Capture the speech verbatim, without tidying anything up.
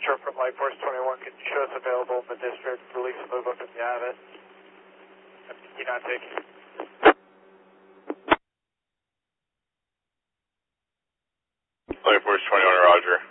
Foster from Light Force twenty-one. Can you show us available in the district? Release and move up if you have it. You're not taking. Light Force twenty-one, Roger.